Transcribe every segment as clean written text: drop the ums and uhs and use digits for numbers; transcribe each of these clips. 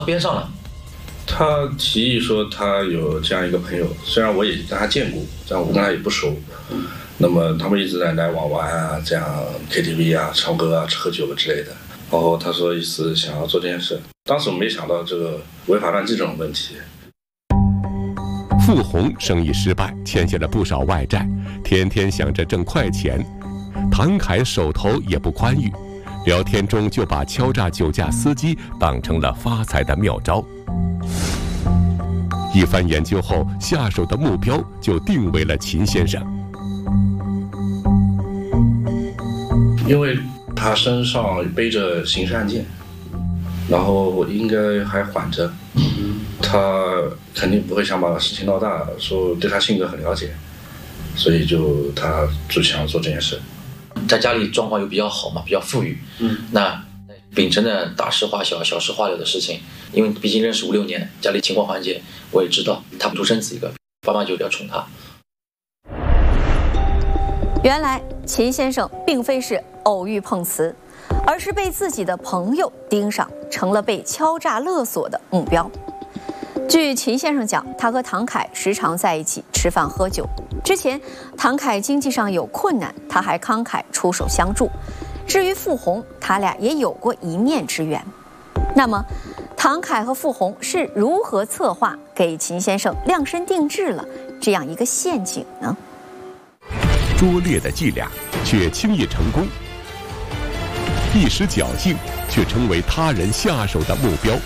边上了。 他提议说他有这样一个朋友，虽然我也跟他见过，但我跟他也不熟。那么他们一直在来往玩啊，这样 KTV 啊、唱歌啊、喝酒之类的。然后他说意思想要做这件事，当时我没想到这个违法乱纪这种问题。 付红生意失败，欠下了不少外债，天天想着挣快钱。唐凯手头也不宽裕，聊天中就把敲诈酒驾司机当成了发财的妙招。一番研究后，下手的目标就定为了秦先生。 因为他身上背着刑事案件，然后应该还缓着，他肯定不会想把事情闹大，说对他性格很了解，所以他就想做这件事。 在家里状况又比较好嘛，比较富裕，那秉承着大事化小、小事化了的事情，因为毕竟认识5、6年，家里情况环节我也知道，他独生子一个，爸妈就比较宠他。 原来秦先生并非是偶遇碰瓷，而是被自己的朋友盯上，成了被敲诈勒索的目标。据秦先生讲，他和唐凯时常在一起吃饭喝酒。之前唐凯经济上有困难，他还慷慨出手相助。至于付红，他俩也有过一面之缘。那么，唐凯和付红是如何策划给秦先生量身定制了这样一个陷阱呢？ 拙劣的伎俩，却轻易成功；一时侥幸，却成为他人下手的目标。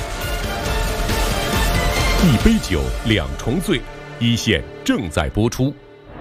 一杯酒，两重罪，一线正在播出。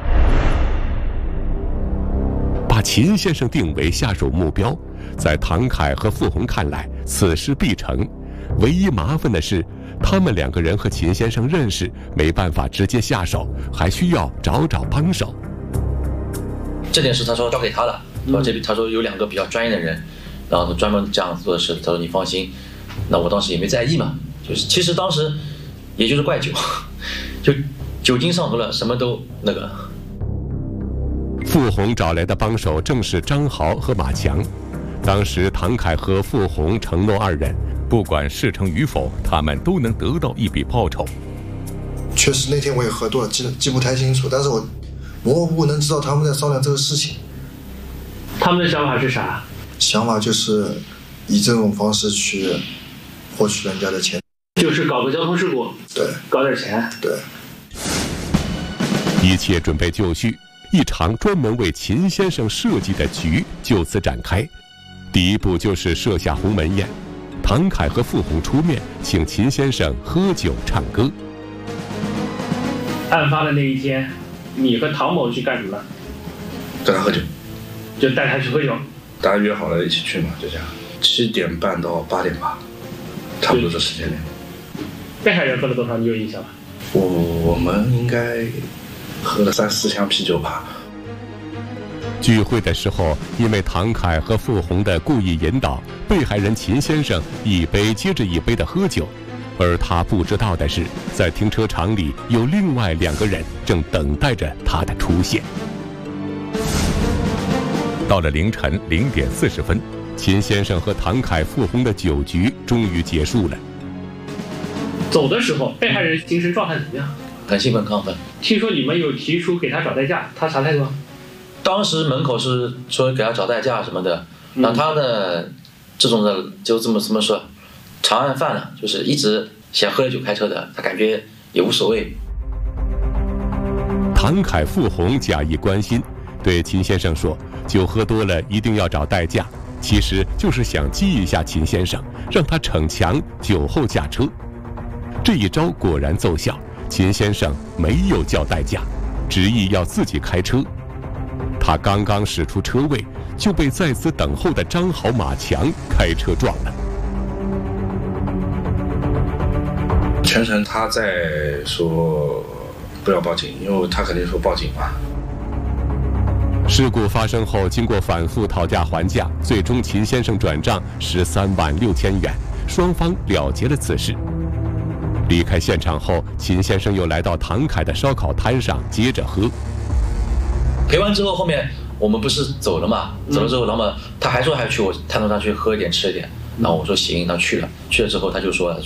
把秦先生定为下手目标，在唐凯和付红看来，此事必成。唯一麻烦的是，他们2个人和秦先生认识，没办法直接下手，还需要找帮手。 这件事他说交给他了，他说有2个比较专业的人，然后专门这样做的事，他说你放心。那我当时也没在意嘛，就是其实当时也就是怪酒，就酒精上头了，什么都那个。 付红找来的帮手正是张豪和马强。当时唐凯和付红承诺2人，不管事成与否，他们都能得到一笔报酬。 确实那天我也喝多了，记不太清楚，但是我模糊能知道他们在商量这个事情。 他们的想法是啥？ 想法就是以这种方式去获取人家的钱， 就是搞个交通事故， 对， 搞点钱， 对。 一切准备就绪，一场专门为秦先生设计的局就此展开。第一步就是设下鸿门宴，唐凯和付红出面，请秦先生喝酒唱歌。 案发的那一天，你和唐某去干什么了？ 带他喝酒， 就带他去喝酒。 大家约好了一起去嘛，就这样，7点半到8点吧，差不多这时间内。 被害人喝了多少？你有印象吗？ 我们应该喝了3、4箱啤酒吧。 聚会的时候，因为唐凯和付红的故意引导，被害人秦先生一杯接着一杯的喝酒，而他不知道的是，在停车场里有另外2个人正等待着他的出现。到了凌晨0点40分，秦先生和唐凯、付红的酒局终于结束了。 走的时候，被害人精神状态怎么样？ 很兴奋亢奋。听说你们有提出给他找代驾，他啥态度？ 当时门口是说给他找代驾什么的，然后他呢，这种的就这么说，长案犯了，就是一直想喝了酒开车的，他感觉也无所谓。 唐凯、付红假意关心，对秦先生说，酒喝多了一定要找代驾，其实就是想激一下秦先生，让他逞强，酒后驾车。这一招果然奏效，秦先生没有叫代驾，执意要自己开车。他刚刚驶出车位，就被在此等候的张豪、马强开车撞了。 全程他在说不要报警，因为他肯定说报警嘛。 事故发生后，经过反复讨价还价，最终秦先生转账13万6千元，双方了结了此事。离开现场后，秦先生又来到唐凯的烧烤摊上接着喝。 赔完之后，后面我们不是走了嘛？走了之后，然后他还说还去我摊头上去喝一点吃一点，然后我说行，他去了。去了之后，他就说